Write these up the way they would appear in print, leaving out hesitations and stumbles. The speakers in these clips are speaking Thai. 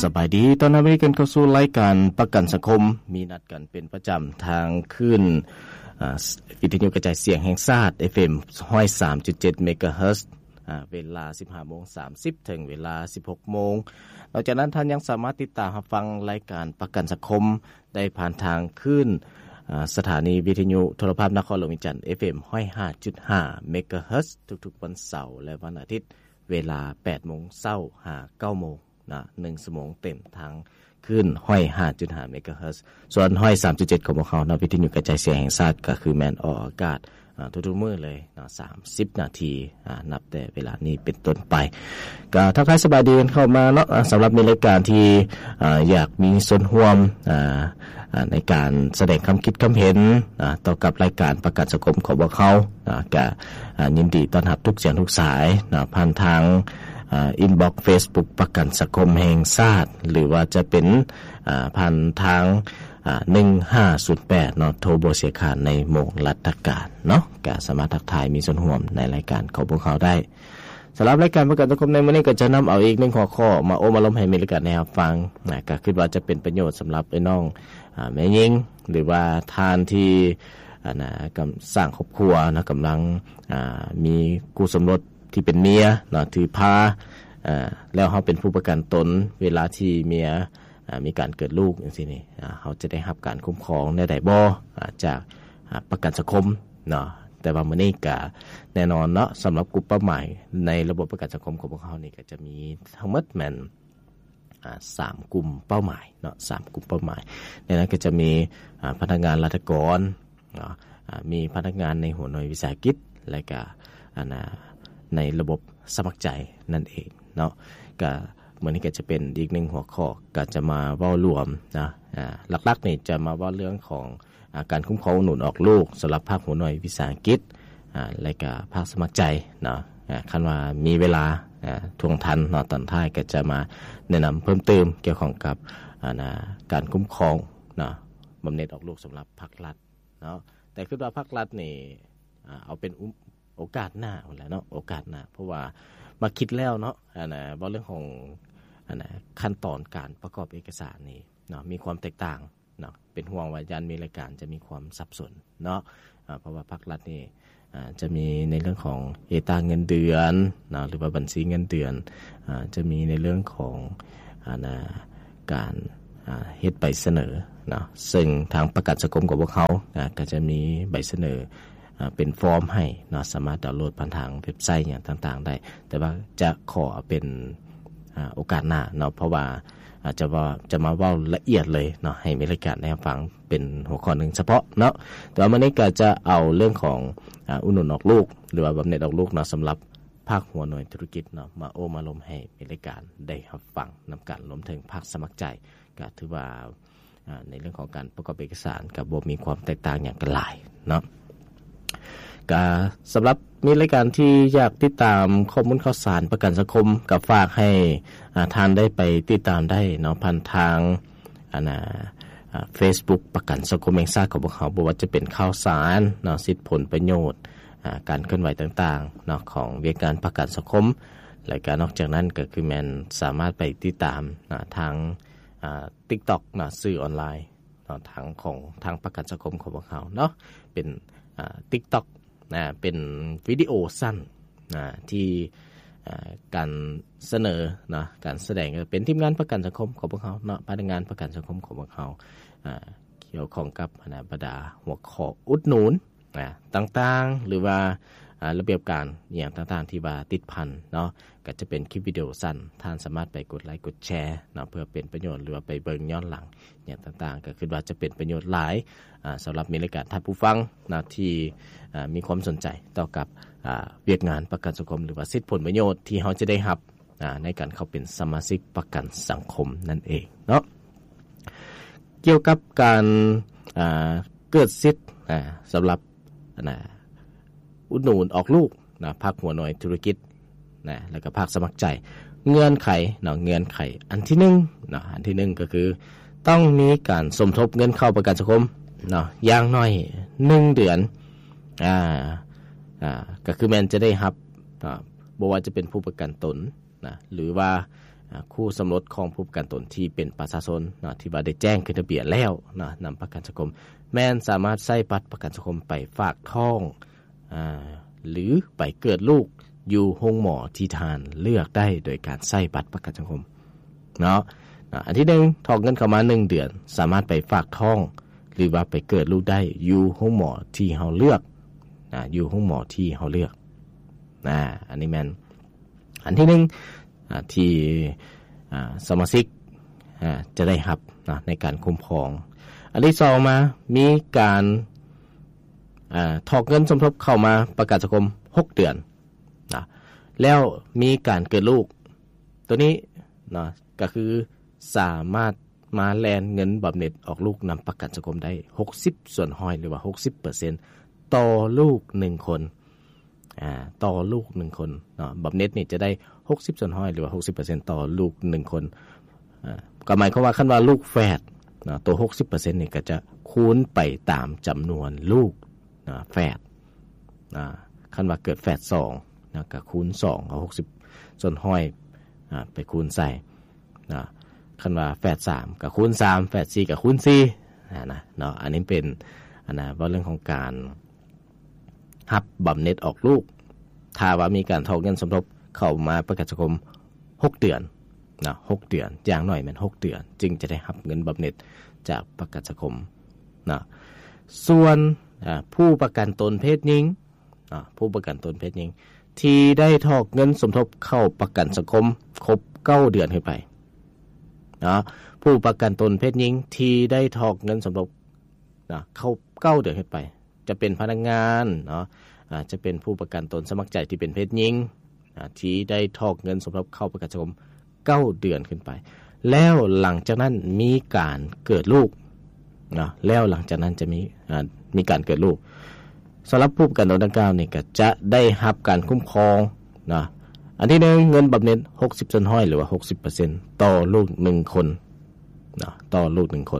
สบายดีตอนนี้กันเข้าสู่รายการประกันสังคมมีนัดกันเป็นประจำทางขึ้นวิทยุกระจายเสียงแห่งชาติ FM 103.7 เมกะเฮิรตซ์เวลา 15:30 ถึงเวลา 16:00 น.นอกจากนั้นท่านยังสามารถติดตามรับฟังรายการประกันสังคมได้ผ่านทางขึ้นสถานีวิทยุโทรภาพนครหลวงวิจันทร์ FM 105.5 เมกะเฮิรตซ์ทุกๆวันเสาร์และวันอาทิตย์เวลา 8:00 น.หา 9:00 น.นะ1ชั่วโมงเต็มทางขึ้น105.5 เมกะเฮิรตซ์ส่วน103.7 ของพวกเขานะวิทยุกระจายเสียงแห่งชาติก็คือแม่นออกอากาศทุกๆมื้อเลยเนาะ30 นาทีนับแต่เวลานี้เป็นต้นไปก็ทักทายสบายดีกันเข้ามาเนาะสำหรับในรายการที่อยากมีส่วนร่วมในการแสดงความคิดความเห็นต่อกับรายการประกันสังคมของพวกเขาก็ยินดีต้อนรับทุกเสียงทุกสายผ่านทางอินบ็อกซ์ Facebook ประกันสังคมแห่งชาติหรือว่าจะเป็นผ่านทาง1508เนาะโทรบ่เสียค่าในโมงราชการเนาะก็สามารถทักทายมีส่วนร่วมในรายการของพวกเขาได้สำหรับรายการประกันสังคมในมื้อนี้ก็จะนำเอาอีก1ข้อมาอารมณ์ให้มีรายการแนวฟังก็คิดว่าจะเป็นประโยชน์สำหรับไอ้น้องแม่หญิงหรือว่าทานที่กำลังสร้างครอบครัวนะกำลังมีคู่สมรสที่เป็นเมียเนาะถือพาแล้วเฮาเป็นผู้ประกันตนเวลาที่เมียมีการเกิดลูกจังซี่นี่เฮาจะได้รับการคุ้มครองได้บ่จากประกันสังคมเนาะแต่ว่ามื้อนี้ก็แน่นอนเนาะสำหรับกลุ่มเป้าหมายในระบบประกันสังคมของพวกเขานี่ก็จะมีทั้งหมดแม่น3กลุ่มเป้าหมายเนาะ3กลุ่มเป้าหมายในนั้นก็จะมีพนักงานราชการเนาะมีพนักงานในหัวหน่วยวิสาหกิจและก็ในระบบสมัครใจนั่นเองเนาะก็มื้อนี้ก็จะเป็นอีก1หัวข้อก็จะมาเว้ารวมนะหลักๆนี่จะมาเว้าเรื่องของการคุ้มครองหนุนออกลูกสำหรับภาคหัวหน่วยวิสาหกิจและก็ภาคสมัครใจเนาะคันว่ามีเวลาทวงทันเนาะตอนท้ายก็จะมาแนะนำเพิ่มเติมเกี่ยวข้องกับการคุ้มครองเนาะบำเหน็จออกลูกสำหรับภาครัฐเนาะแต่คิดว่าภาครัฐนี่เอาเป็นโอกาสหน้าพุ่นแหละเนาะโอกาสหน้าเพราะว่ามาคิดแล้วเนาะบ่เรื่องของขั้นตอนการประกอบเอกสารนี่เนาะมีความแตกต่างเนาะเป็นห่วงว่ายันมีรายการจะมีความสับสนเนาะเพราะว่าภาครัฐนี่จะมีในเรื่องของเอตราเงินเดือนเนาะหรือว่าบัญชีเงินเดือนจะมีในเรื่องของการเฮ็ดใบเสนอเนาะซึ่งทางประกันสังคมของพวกเขาก็จะมีใบเสนอเป็นฟอร์มให้เนาะสามารถดาวน์โหลดผ่านทางเว็บไซต์อย่างต่างๆได้แต่ว่าจะขอเป็นโอกาสหน้าเนาะเพราะว่าจะมาเว้าละเอียดเลยเนาะให้มีรายการได้ฟังเป็นหัวข้อนึงเฉพาะเนาะแต่ว่ามื้อนี้ก็จะเอาเรื่องของอุดหนุนออกลูกหรือว่าบำเหน็จออกลูกเนาะสำหรับภาคหัวหน่วยธุรกิจเนาะมามาลมให้มีรายการได้รับฟังนํากันรวมถึงภาคสมัครใจก็ถือว่าในเรื่องของการประกอบเอกสารก็บ่มีความแตกต่างอย่างกันหลายเนาะก็สำหรับมีรายการที่อยากติดตามข้อมูลข่าวสารประกันสังคมก็ฝากให้ท่านได้ไปติดตามได้เนาะผ่านทางFacebook ประกันสังคมแห่งชาติของพวกเขาบ่ว่าจะเป็นข่าวสารเนาะสิทธิผลประโยชน์การเคลื่อนไหวต่างๆเนาะของเวียการประกันสังคมและก็นอกจากนั้นก็คือแม่นสามารถไปติดตามทางTikTok เนาะสื่อออนไลน์เนาะทางประกันสังคมของพวกเขาเนาะเป็นTikTokเป็นวิดีโอสั้นที่การเสนอนะการแสดงเป็นทีมงานประกันสังคมของพวกเขาเนาะพนักงานประกันสังคมของพวกเขาเกี่ยวข้องกับบรรดาหัวข้ออุดหนุนต่างๆหรือว่าระเบียบการอย่างต่างๆที่ว่าติดพันเนาะก็จะเป็นคลิปวิดีโอสั้นท่านสามารถไปกดไลค์กดแชร์เนาะเพื่อเป็นประโยชน์หรือว่าไปเบิ่งย้อนหลังอย่างต่างๆก็คือว่าจะเป็นประโยชน์หลายสำหรับมีรายการท่านผู้ฟังนะที่มีความสนใจต่อกับเวียกงานประกันสังคมหรือว่าสิทธิผลประโยชน์ที่เฮาจะได้รับในการเข้าเป็นสมาชิกประกันสังคมนั่นเองเนาะเกี่ยวกับการเกิดสิทธิ์สำหรับอุดหนุนออกลูกนะภาคหัวหน่วยธุรกิจนะแล้วก็ภาคสมัครใจเงื่อนไขเนาะเงื่อนไขอันที่1เนาะอันที่1ก็คือต้องมีการสมทบเงินเข้าประกันสังคมเนาะอย่างน้อย1เดือนก็คือแม่นจะได้รับบ่ว่าจะเป็นผู้ประกันตนนะหรือว่าคู่สมรสของผู้ประกันตนที่เป็นประชาชนที่ว่าได้แจ้งขึ้นทะเบียนแล้วนำประกันสังคมแม่นสามารถใช้บัตรประกันสังคมไปฝากท้องหรือไปเกิดลูกอยู่โรงหมอที่ทานเลือกได้โดยการใช้บัตรประกันสังคมเนาะอันที่1ถอนเงินเข้ามา1เดือนสามารถไปฝากท้องหรือว่าไปเกิดลูกได้อยู่โรงหมอที่เฮาเลือกอยู่โรงหมอที่เฮาเลือกอันนี้แม่นอันที่1ที่สมาชิกจะได้รับในการคุ้มครองอันที่2มามีการถอนเงินสมทบเข้ามาประกันสังคม6เดือนแล้วมีการเกิดลูกตัวนี้ก็คือสามารถมาแลนเงินบำเหน็จออกลูกนำประกันสังคมได้60%หรือว่า 60% ต่อลูก1คนต่อลูก1คนบำเหน็จนี่จะได้60%หรือว่า 60% ต่อลูก1คนก็หมายความว่าคันว่าลูกแฝดตัว 60% นี่ก็จะคูณไปตามจำนวนลูกแฝดคันว่าเกิดแฝด2ก็คูณ2เอา60%ไปคูณใส่คันว่าแฝด3ก็คูณ3แฝด4ก็คูณ4อันนี้เป็นว่าเรื่องของการรับบำเหน็จออกลูกถ้าว่ามีการถอนเงินสมทบเข้ามาประกันสังคม6เดือน6เดือนอย่างน้อยแม่น6เดือนจึงจะได้รับเงินบำเหน็จจากประกันสังคมส่วนผู้ประกันตนเพศหญิงผู้ประกันตนเพศหญิงที่ได้ถอนเงินสมทบเข้าประกันสังคมครบ9เดือนขึ้นไปผู้ประกันตนเพศหญิงที่ได้ถอนเงินสมทบเข้า9เดือนขึ้นไปจะเป็นพนักงานจะเป็นผู้ประกันตนสมัครใจที่เป็นเพศหญิงที่ได้ถอนเงินสมทบเข้าประกันสังคม9เดือนขึ้นไปแล้วหลังจากนั้นมีการเกิดลูกแล้วหลังจากนั้นจะมีการเกิดลูกสำหรับผู้ประกันตนดังกล่าวนี่ก็จะได้รับการคุ้มครองอันที่1เงินบำเหน็จ60%หรือว่า 60% ต่อลูก1คนต่อลูก1คน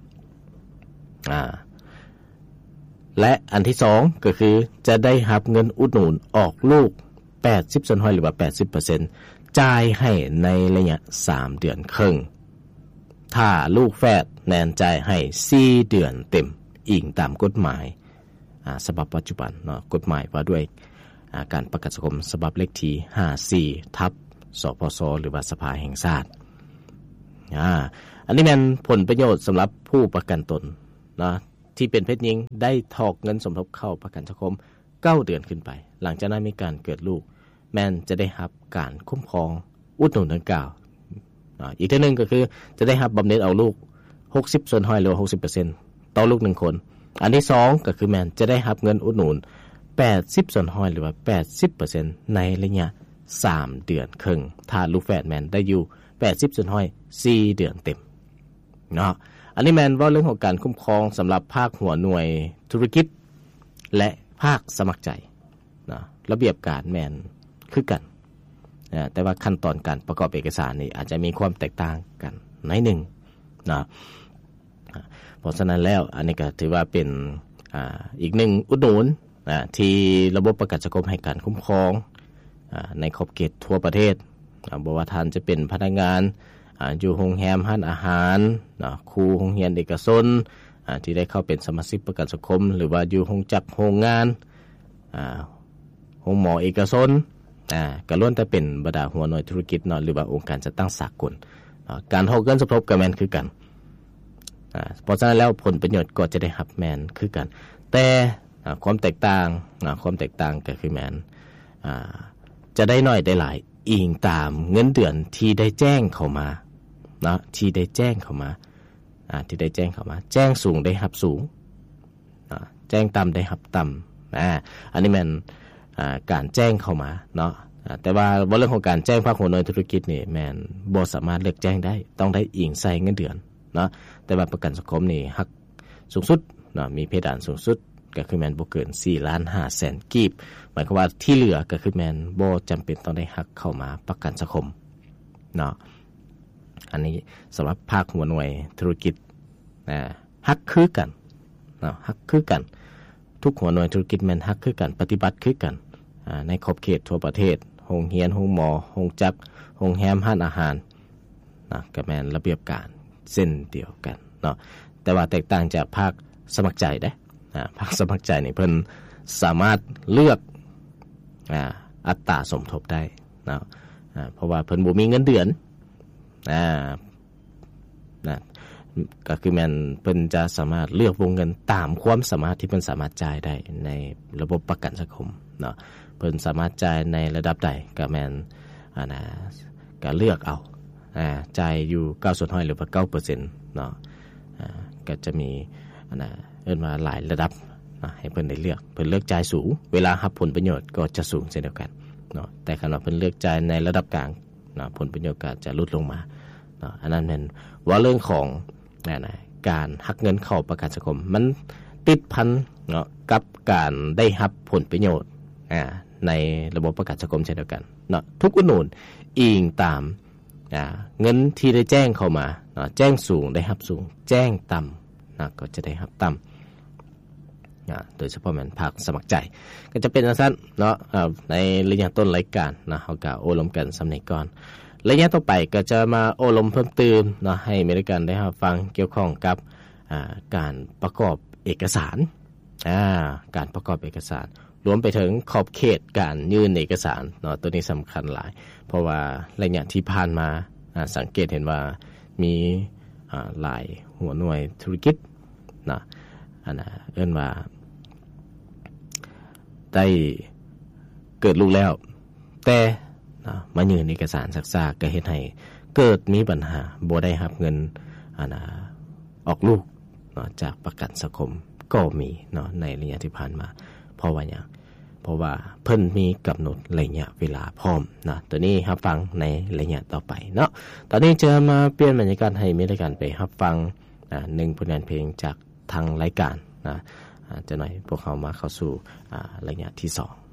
และอันที่2ก็คือจะได้รับเงินอุดหนุนออกลูก 80% หรือว่า 80% จ่ายให้ในระยะ3เดือนครึ่งถ้าลูกแฝดแนนจ่ายให้4เดือนเต็มอิงตามกฎหมายฉบับปัจจุบันกฎหมายว่าด้วยการประกันสังคมฉบับเลขที่54/สพสหรือว่าสภาแห่งชาติอันนี้แม่นผลประโยชน์สำหรับผู้ประกันตนที่เป็นเพศหญิงได้ถอนเงินสมทบเข้าประกันสังคม9เดือนขึ้นไปหลังจากนั้นมีการเกิดลูกแม่นจะได้รับการคุ้มครองอุดหนุนดังกล่าวอีกทีนึงก็คือจะได้รับบำเหน็จเอาลูก60%หรือ 60% ต่อลูก1คนอันที่2ก็คือแม่นจะได้รับเงินอุดหนุน80%หรือว่า 80% ในระยะ3เดือนครึ่งถ้าลูกแฝดแม่นได้อยู่ 80% 4เดือนเต็มอันนี้แม่นว่าเรื่องของการคุ้มครองสำหรับภาคหัวหน่วยธุรกิจและภาคสมัครใจระเบียบการแม่นคือกันแต่ว่าขั้นตอนการประกอบเอกสารนี่อาจจะมีความแตกต่างกันหน่อยนึงเพราะฉะนั้นแล้วอันนี้ก็ถือว่าเป็นอีกหนึ่งอุดหนุนที่ระบบประกันสังคมให้การคุ้มครองในขอบเขตทั่วประเทศบ่ว่าท่านจะเป็นพนักงานอยู่โรงแรมร้านอาหารครูโรงเรียนเอกชนที่ได้เข้าเป็นสมาชิกประกันสังคมหรือว่าอยู่โรงจักรโรงงานโรงหมอเอกชนก็ล้วนแต่เป็นบรรดาหัวหน่วยธุรกิจหรือว่าองค์การจัดตั้งสากลการถอนเงินสมทบก็แม่นคือกันเพราะฉะนั้นแล้วผลประโยชน์ก็จะได้รับแม่นคือกันแต่ความแตกต่างก็คือแม่นจะได้น้อยได้หลายอิงตามเงินเดือนที่ได้แจ้งเข้ามาที่ได้แจ้งเข้ามาแจ้งสูงได้รับสูงแจ้งต่ำได้รับต่ำอันนี้แม่นการแจ้งเข้ามาแต่ว่าเรื่องของการแจ้งภาคหัวหน่วยธุรกิจนี่แม่นบ่สามารถเลือกแจ้งได้ต้องได้อิงใส่เงินเดือนแต่ว่าประกันสังคมนี่หักสูงสุดมีเพดานสูงสุดก็คือแม่นบ่เกิน 4,500,000 กีบหมายความว่าที่เหลือก็คือแม่นบ่จำเป็นต้องได้หักเข้ามาประกันสังคมอันนี้สำหรับภาคหัวหน่วยธุรกิจหักคือกันหักคือกันทุกหัวหน่วยธุรกิจแม่นหักคือกันปฏิบัติคือกันในขอบเขตทั่วประเทศโรงเรียนโรงหมอโรงจักรโรงแรมร้านอาหารนะก็แม่นระเบียบการเส้นเดียวกันเนาะแต่ว่าแตกต่างจากภาคสมัครใจเด้ภาคสมัครใจนี่เพิ่นสามารถเลือกอัตราสมทบได้เนาะเพราะว่าเพิ่นบ่มีเงินเดือนนะก็คือแม่นเพิ่นจะสามารถเลือกวงเงินตามความสามารถที่เพิ่นสามารถจ่ายได้ในระบบประกันสังคมเนาะเพิ่นสามารถจ่ายในระดับใดก็แม่นก็เลือกเอาจ่ายอยู่9%หรือว่า 9% เนาะก็จะมีเอิ้นว่าหลายระดับให้เพิ่นได้เลือกเพิ่นเลือกจ่ายสูงเวลารับผลประโยชน์ก็จะสูงเช่นเดียวกันเนาะแต่คันว่าเพิ่นเลือกจ่ายในระดับกลางเนาะผลประโยชน์ก็จะลดลงมาเนาะอันนั้นแม่นว่าเรื่องของการหักเงินเข้าประกันสังคมมันติดพันเนาะกับการได้รับผลประโยชน์ในระบบประกันสังคมเช่นเดียวกันเนาะทุกอุดหนุนอิงตามเงินที่ได้แจ้งเข้ามาเนาะแจ้งสูงได้รับสูงแจ้งต่ำนะก็จะได้รับต่ำโดยเฉพาะแม่นภาคสมัครใจก็จะเป็นจังซั่นเนาะในระยะต้นรายการนะเฮาก็โอ้ลมกันสำเร็จก่อนระยะต่อไปก็จะมาโอ้ลมเพิ่มเติมเนาะให้อเมริกันได้รับฟังเกี่ยวข้องกับการประกอบเอกสารการประกอบเอกสารรวมไปถึงขอบเขตการยื่นเอกสารเนาะตัวนี้สำคัญหลายเพราะว่าระยะที่ผ่านมาสังเกตเห็นว่ามีหลายหัวหน่วยธุรกิจนะเอิ้นว่าได้เกิดลูกแล้วแต่มายื่นเอกสารซักๆก็เฮ็ดให้เกิดมีปัญหาบ่ได้รับเงินออกลูกเนาะจากประกันสังคมก็มีเนาะในระยะที่ผ่านมาเพราะว่าหยังเพราะว่าเพิ่นมีกำหนดระยะเวลาพร้อมนะตัวนี้รับฟังในระยะต่อไปเนาะตอนนี้จะมาเปลี่ยนบรรยากาศให้มีรายการไปรับฟัง1ผลงานเพลงจากทางรายการนะจะหน่อยพวกเขามาเข้าสู่ระยะที่2